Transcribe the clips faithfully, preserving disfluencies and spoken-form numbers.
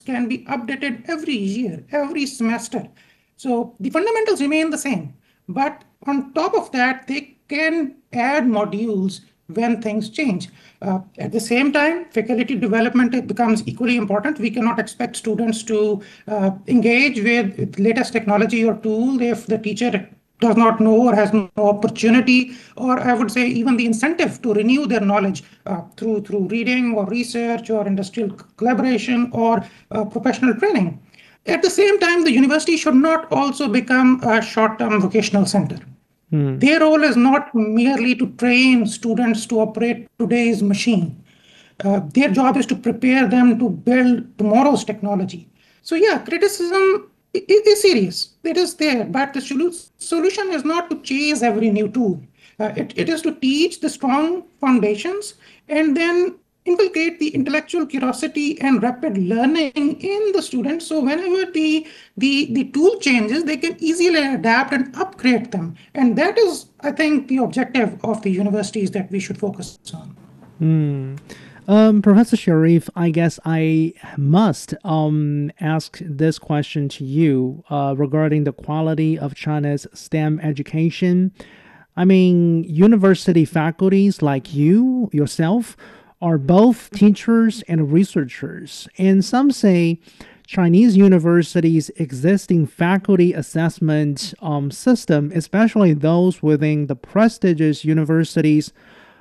can be updated every year, every semester. So the fundamentals remain the same. But on top of that, they can add modules when things change. Uh, at the same time, faculty development becomes equally important. We cannot expect students to uh, engage with latest technology or tool if the teacher does not know or has no opportunity, or I would say even the incentive to renew their knowledge uh, through through reading or research or industrial collaboration or uh, professional training. At the same time, the university should not also become a short-term vocational center. Hmm. Their role is not merely to train students to operate today's machine. Uh, their job is to prepare them to build tomorrow's technology. So, yeah, criticism is serious. It is there, but the solution is not to chase every new tool. Uh, it, it is to teach the strong foundations and then inculcate the intellectual curiosity and rapid learning in the students. So whenever the, the, the tool changes, they can easily adapt and upgrade them. And that is, I think, the objective of the universities that we should focus on. Hmm. Um, Professor Sharif, I guess I must um, ask this question to you uh, regarding the quality of China's STEM education. I mean, university faculties like you, yourself, are both teachers and researchers. And some say Chinese universities' existing faculty assessment um, system, especially those within the prestigious universities,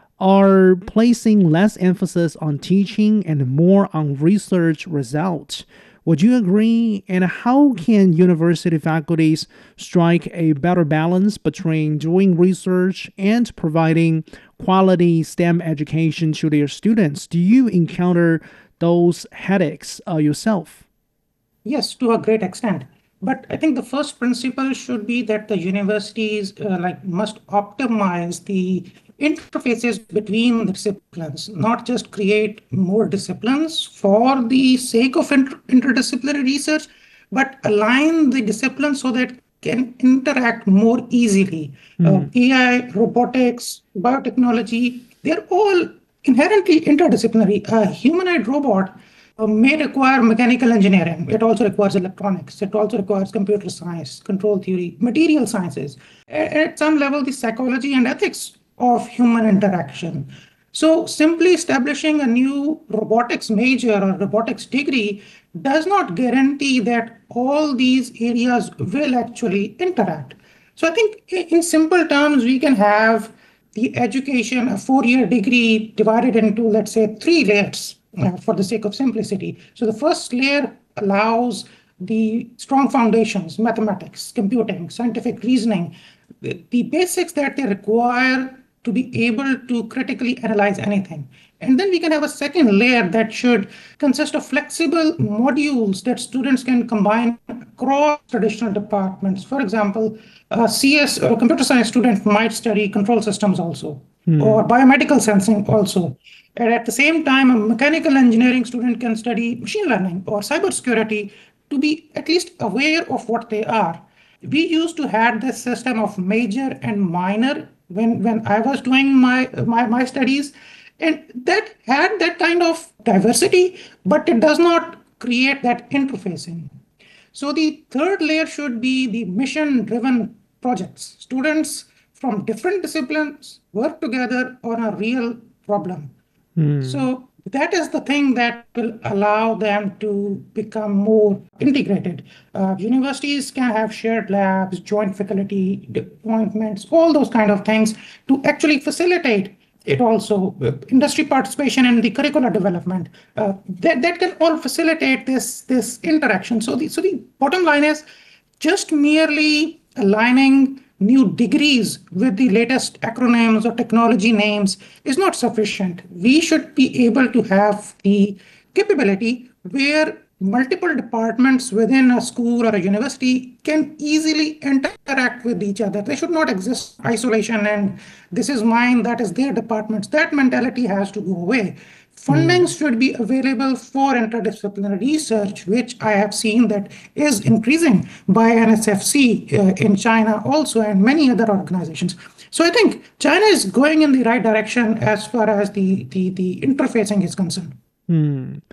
are placing less emphasis on teaching and more on research results. Would you agree? And how can university faculties strike a better balance between doing research and providing quality STEM education to their students? Do you encounter those headaches uh, yourself? Yes, to a great extent. But I think the first principle should be that the universities uh, like must optimize the interfaces between the disciplines, not just create more disciplines for the sake of inter interdisciplinary research, but align the disciplines so that can interact more easily. Uh, Hmm. A I, robotics, biotechnology, they're all inherently interdisciplinary. A humanoid robot uh, may require mechanical engineering. It also requires electronics. It also requires computer science, control theory, material sciences. At some level, the psychology and ethics of human interaction. So simply establishing a new robotics major or robotics degree does not guarantee that all these areas will actually interact. So I think in simple terms, we can have the education, a four-year degree divided into, let's say, three layers uh, for the sake of simplicity. So the first layer allows the strong foundations, mathematics, computing, scientific reasoning, the, the basics that they require to be able to critically analyze anything. And then we can have a second layer that should consist of flexible modules that students can combine across traditional departments. For example, a C S or a computer science student might study control systems also, Hmm. or biomedical sensing also. And at the same time, a mechanical engineering student can study machine learning or cybersecurity to be at least aware of what they are. We used to have this system of major and minor when, when I was doing my, my, my studies. And that had that kind of diversity, but it does not create that interfacing. So the third layer should be the mission-driven projects. Students from different disciplines work together on a real problem. Hmm. So that is the thing that will allow them to become more integrated. Uh, universities can have shared labs, joint faculty appointments, all those kind of things to actually facilitate it also. Uh, industry participation in the curricular development, uh, that, that can all facilitate this this interaction. So the so the bottom line is just merely aligning new degrees with the latest acronyms or technology names is not sufficient. We should be able to have the capability where multiple departments within a school or a university can easily interact with each other. They should not exist in isolation and this is mine, that is their departments. That mentality has to go away. Funding Hmm. should be available for interdisciplinary research, which I have seen that is increasing by N S F C uh, in China also and many other organizations. So I think China is going in the right direction as far as the, the, the interfacing is concerned. Hmm.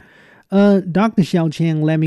Uh, Doctor Xiao Qian, let me